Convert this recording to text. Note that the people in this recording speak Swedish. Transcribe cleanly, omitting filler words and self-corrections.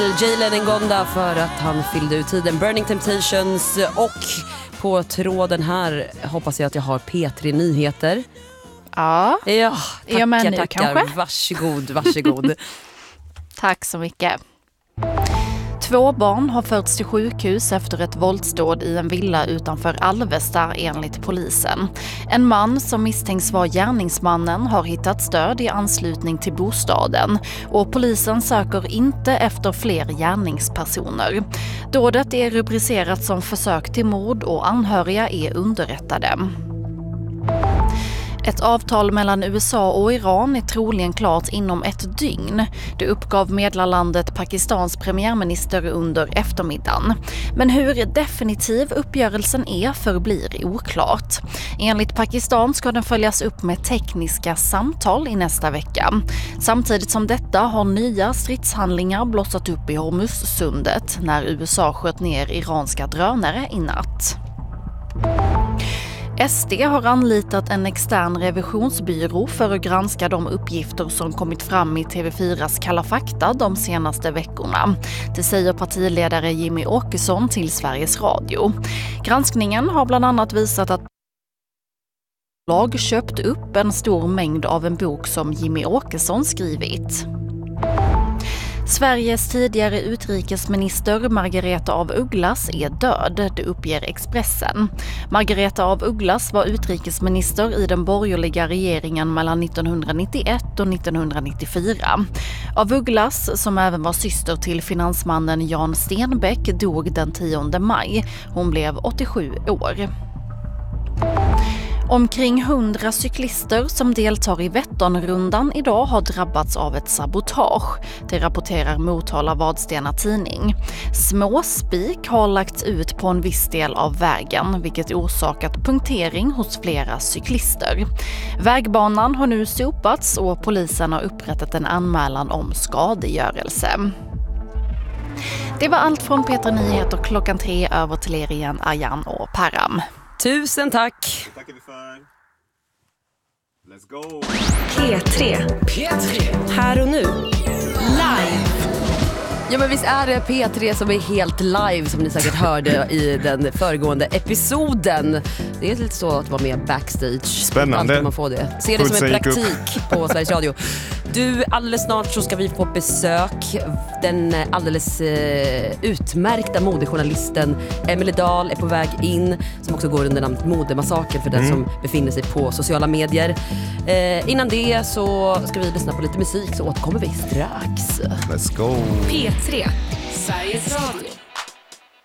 Jalen Ngonda för att han fyllde ut tiden. Burning Temptations. Och på tråden här hoppas jag att jag har P3 Nyheter. Ja, tackar. Kanske? Varsågod. Tack så mycket. 2 barn har förts till sjukhus efter ett våldsdåd i en villa utanför Alvesta enligt polisen. En man som misstänks vara gärningsmannen har hittat stöd i anslutning till bostaden och polisen söker inte efter fler gärningspersoner. Dådet är rubricerat som försök till mord och anhöriga är underrättade. Ett avtal mellan USA och Iran är troligen klart inom ett dygn. Det uppgav medlarlandet Pakistans premiärminister under eftermiddagen. Men hur definitiv uppgörelsen är förblir oklart. Enligt Pakistan ska den följas upp med tekniska samtal i nästa vecka. Samtidigt som detta har nya stridshandlingar blossat upp i Hormuzsundet när USA sköt ner iranska drönare i natt. SD har anlitat en extern revisionsbyrå för att granska de uppgifter som kommit fram i TV4s Kalla fakta de senaste veckorna. Det säger partiledare Jimmy Åkesson till Sveriges Radio. Granskningen har bland annat visat att lag köpt upp en stor mängd av en bok som Jimmy Åkesson skrivit. Sveriges tidigare utrikesminister Margareta af Ugglas är död, det uppger Expressen. Margareta af Ugglas var utrikesminister i den borgerliga regeringen mellan 1991 och 1994. Af Ugglas, som även var syster till finansmannen Jan Stenbeck, dog den 10 maj. Hon blev 87 år. Omkring 100 cyklister som deltar i Vätternrundan idag har drabbats av ett sabotage. Det rapporterar Motala Vadstena Tidning. Små spik har lagts ut på en viss del av vägen, vilket orsakat punktering hos flera cyklister. Vägbanan har nu sopats och polisen har upprättat en anmälan om skadegörelse. Det var allt från P3 Nyheter 3:00 över till er igen, Ayan och Param. Tusen tack. Det tackar vi för. Let's go. P3. Här och nu. Live. Ja, men visst är det P3 som är helt live, som ni säkert hörde i den föregående episoden. Det är lite så att vara med backstage. Spännande. Alltid man får det. Se det som en praktik på Sveriges Radio. Du, alldeles snart så ska vi få besök. Den alldeles utmärkta modejournalisten Emelie Dahl är på väg in, som också går under namnet Modemassakern för den som befinner sig på sociala medier. Innan det så ska vi lyssna på lite musik, så återkommer vi strax. Let's go. P3, Sveriges Radio.